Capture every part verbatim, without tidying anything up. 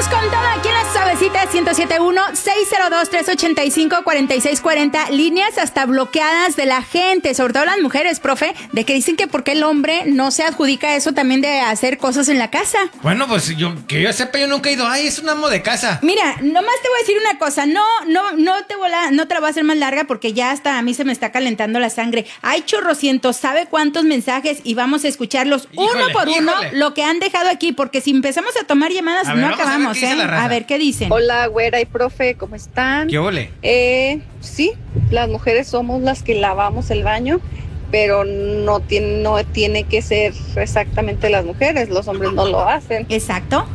Seguimos con todo aquí en la suavecita ciento siete punto uno, seis cero dos, tres ocho cinco, cuatro seis cuatro cero. Líneas hasta bloqueadas de la gente, sobre todo las mujeres, profe, de que dicen que porque el hombre no se adjudica eso también de hacer cosas en la casa. Bueno, pues yo que yo sepa, yo nunca he ido. Ay, es un amo de casa. Mira, nomás te voy a decir una cosa. No, no, no te voy a, no te la voy a hacer más larga porque ya hasta a mí se me está calentando la sangre. Hay chorrocientos, ¿sabe cuántos mensajes? Y vamos a escucharlos híjole, uno por híjole. uno lo que han dejado aquí, porque si empezamos a tomar llamadas a no ver, acabamos, a ver, ¿eh? A ver qué dicen. Hola, güera y profe, ¿cómo están? ¿Qué ole? Eh, sí, las mujeres somos las que lavamos el baño, pero no tiene, no tiene que ser exactamente las mujeres, los hombres no lo hacen. Exacto.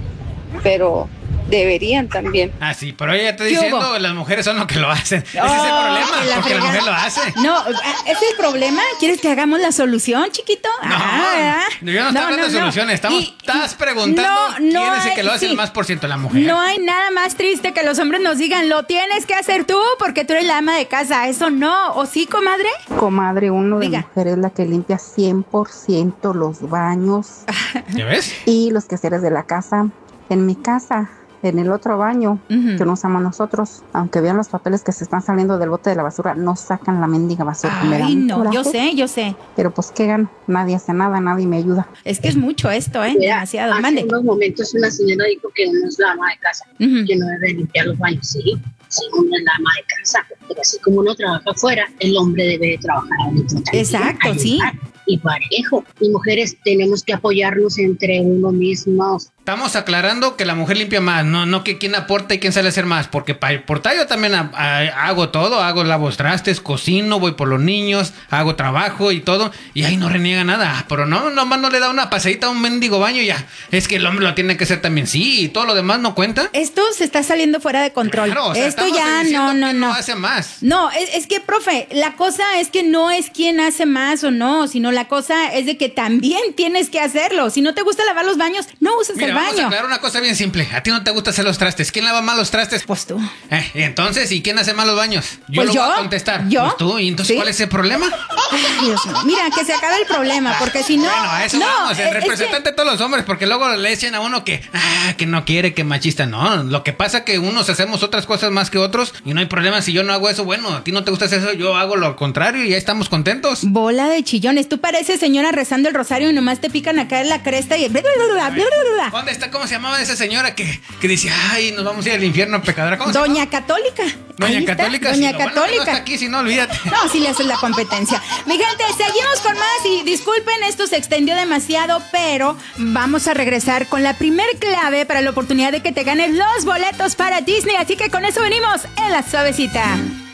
Pero deberían también. Ah, sí, pero ella está diciendo que las mujeres son los que lo hacen. Oh, ese es el problema, la porque la mujer lo hace. No, ¿ese es el problema? ¿Quieres que hagamos la solución, chiquito? No, ah, yo no estoy no, hablando no, de soluciones. Estamos, y, estás preguntando no, no quién es el que lo hace sí. el más por ciento, la mujer. No hay nada más triste que los hombres nos digan, lo tienes que hacer tú porque tú eres la ama de casa. Eso no. ¿O sí, comadre? Comadre, uno de mujer es la que limpia cien por ciento los baños. ¿Ya ves? Y los quehaceres de la casa. En mi casa, en el otro baño uh-huh. que no usamos nosotros, aunque vean los papeles que se están saliendo del bote de la basura, no sacan la mendiga basura. Ay, no, yo sé, yo sé. Pero pues qué gano, nadie hace nada, nadie me ayuda. Es que es mucho esto, ¿eh? Mira, demasiado. Hace Mande. unos momentos una señora dijo que no es la ama de casa, uh-huh. que no debe limpiar los baños, sí. Sí, uno es la ama de casa, pero así como uno trabaja afuera, el hombre debe trabajar adentro. Exacto, sí. Y parejo. Y mujeres tenemos que apoyarnos entre uno mismos. Estamos aclarando que la mujer limpia más, no, no que quién aporta y quién sale a hacer más, porque para aportar yo también a, a, hago todo, hago lavos trastes, cocino, voy por los niños, hago trabajo y todo, y ahí no reniega nada, pero no, nomás no le da una pasadita a un mendigo baño y ya, es que el hombre lo tiene que hacer también, sí, y todo lo demás no cuenta. Esto se está saliendo fuera de control. Claro, o sea, esto ya no, no, no. no hace más. No, es, es que, profe, la cosa es que no es quién hace más o no, sino la cosa es de que también tienes que hacerlo. Si no te gusta lavar los baños, no uses Mira, el baño. Vamos a aclarar una cosa bien simple. A ti no te gusta hacer los trastes. ¿Quién lava mal los trastes? Pues tú. Eh, entonces, ¿y quién hace mal los baños? Yo pues lo yo, voy a contestar. ¿Yo? Pues tú. ¿Y entonces ¿sí? cuál es el problema? Ay, Dios mío. Mira, que se acabe el problema, porque si no... Bueno, a eso no, vamos, el es representante que... de todos los hombres, porque luego le echan a uno que, ah, que no quiere, que machista. No, lo que pasa es que unos hacemos otras cosas más que otros y no hay problema si yo no hago eso. Bueno, a ti no te gusta hacer eso, yo hago lo contrario y ya estamos contentos. Bola de chillones. Tú pareces señora rezando el rosario y nomás te pican acá en la cresta y... ¿Dónde está? ¿Cómo se llamaba esa señora que, que dice, ay, nos vamos a ir al infierno, pecadora? ¿Cómo se Doña llama? Católica. Doña Católica. Doña si Católica. Bueno, no está aquí, si no, olvídate. No, si le haces la competencia. Mi gente, seguimos con más y disculpen, esto se extendió demasiado, pero vamos a regresar con la primer clave para la oportunidad de que te ganes los boletos para Disney. Así que con eso venimos en La Suavecita.